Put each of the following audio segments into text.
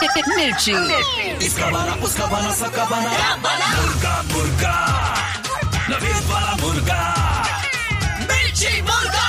मिर्ची। इसका बना उसका बना सबका बना मुर्गा मुर्गा नवीन वाला मुर्गा मिर्ची मुर्गा।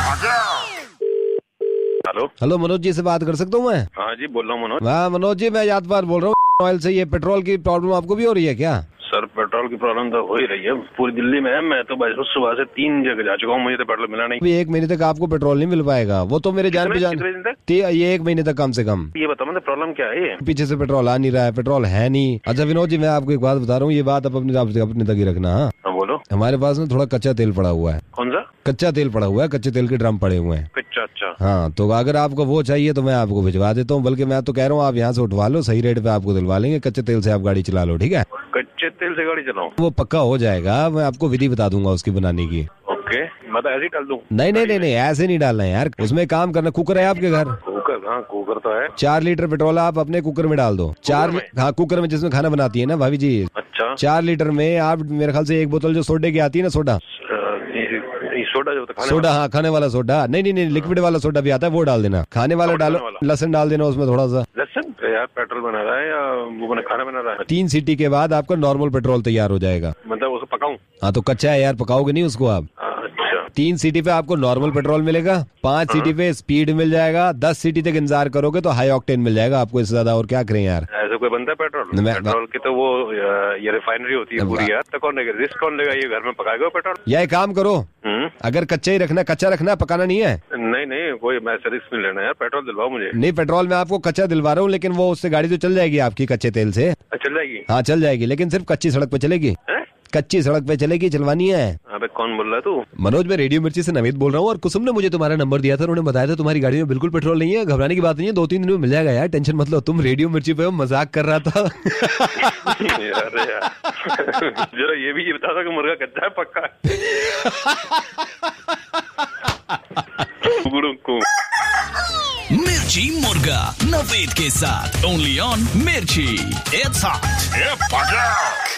हेलो मनोज जी से बात कर सकता हूँ मैं? हाँ जी बोल रहा हूँ मनोज। हाँ मनोज जी, मैं यादवार बोल रहा हूँ ऑयल से। ये पेट्रोल की प्रॉब्लम आपको भी हो रही है क्या? सर पेट्रोल की प्रॉब्लम तो हो ही रही है पूरी दिल्ली में। मैं तो बस सुबह से 3 जगह जा चुका हूँ, मुझे तो पेट्रोल मिला नहीं। अभी 1 महीने तक आपको पेट्रोल नहीं मिल पाएगा। वो तो मेरे जान पहचान। कितने दिन तक? ये 1 महीने तक कम से कम। ये बताओ मतलब प्रॉब्लम क्या है? ये पीछे से पेट्रोल आ नहीं रहा है, पेट्रोल है नहीं। अच्छा विनोद जी, मैं आपको एक बात बता रहा हूँ, ये बात आप अपने तक ही रखना। हाँ बोलो। हमारे पास में थोड़ा कच्चा तेल पड़ा हुआ है। कौन सा कच्चा तेल पड़ा हुआ है? कच्चे तेल के ड्रम पड़े हुए हैं। अच्छा। हाँ, तो अगर आपको वो चाहिए तो मैं आपको भिजवा देता हूँ। बल्कि मैं तो कह रहा हूँ आप यहाँ से उठवा लो, सही रेट पे आपको दिलवा लेंगे। कच्चे तेल से आप गाड़ी चला लो, ठीक है? कच्चे तेल से गाड़ी चलाऊं? वो पक्का हो जाएगा। मैं आपको विधि बता दूंगा उसकी बनाने की। ओके, मैं तो ऐसे ही डाल दूं? नहीं, ऐसे नहीं डालना है यार। उसमें काम करना। कुकर है आपके घर? कुकर? हाँ कुकर तो है। 4 लीटर पेट्रोल आप अपने कुकर में डाल दो। हाँ, कुकर में जिसमें खाना बनाती है ना भाभी जी। अच्छा। 4 लीटर में आप मेरे ख्याल से 1 बोतल जो सोडे की आती है ना, सोडा जो तो सोडा, हाँ खाने वाला सोडा। नहीं, लिक्विड वाला सोडा भी आता है, वो डाल देना। खाने वाला डालो, लहसुन डाल देना उसमें थोड़ा सा। लहसुन? यार पेट्रोल बना रहा है या वो खाना बना रहा है? 3 सीटी के बाद आपका नॉर्मल पेट्रोल तैयार हो जाएगा। मतलब उसको पकाऊं? हाँ तो कच्चा है यार, पकाओगे नहीं उसको आप। 3 सीटी पे आपको नॉर्मल पेट्रोल मिलेगा, 5 सीटी पे स्पीड मिल जाएगा, 10 सीटी तक इंतजार करोगे तो हाई ऑक्टेन मिल जाएगा आपको। इससे ज्यादा और क्या करें यार? ऐसा कोई बनता है पेट्रोल? पेट्रोल की तो वो ये रिफाइनरी होती है पूरी यार। तो कौन लेगा रिस्क? कौन लेगा? ये घर में पकाएगा पेट्रोल? या एक काम करो, अगर कच्चा ही रखना, कच्चा रखना, पकाना नहीं है। नहीं कोई मैं रिस्क नहीं लेना यार। पेट्रोल दिलवाओ मुझे। नहीं, पेट्रोल मैं आपको कच्चा दिलवा रहा हूँ, लेकिन वो उससे गाड़ी तो चल जाएगी आपकी कच्चे तेल से। चल जाएगी? हाँ चल जाएगी, लेकिन सिर्फ कच्ची सड़क पे चलेगी। कच्ची सड़क पे चलेगी, चलवानी है। अबे कौन बोल रहा है तू? मनोज, मैं रेडियो मिर्ची से नवीद बोल रहा हूँ। और कुसुम ने मुझे तुम्हारा नंबर दिया था, उन्होंने बताया था तुम्हारी गाड़ी में बिल्कुल पेट्रोल नहीं है। घबराने की बात नहीं है, 2-3 दिन में मिल जाएगा यार, टेंशन मत लो। तुम रेडियो मिर्ची पे मजाक कर रहा था। अरे यार जरा ये भी बता दो कि मुर्गा कच्चा है पक्का? मिर्ची मुर्गा नवेद के साथ ओनली ऑन मिर्ची। It's hot.